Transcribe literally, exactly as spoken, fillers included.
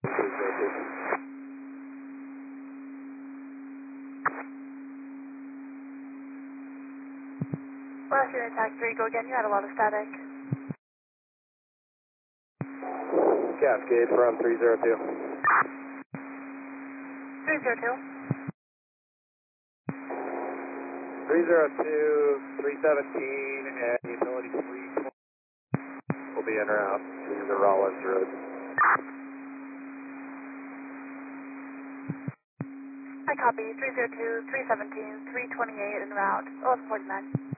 Last unit attack three, go again, you had a lot of static. Cascade from three zero two. three zero two. three zero two, three seventeen, and utility three twenty will be en route to the Rollins Road. I copy, three zero two, three seventeen, three twenty-eight en route, eleven forty-nine.